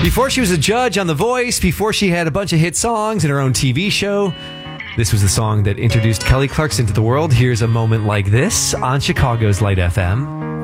Before she was a judge on The Voice, before she had a bunch of hit songs and her own TV show, this was the song that introduced Kelly Clarkson to the world. Here's A Moment Like This on Chicago's Light FM.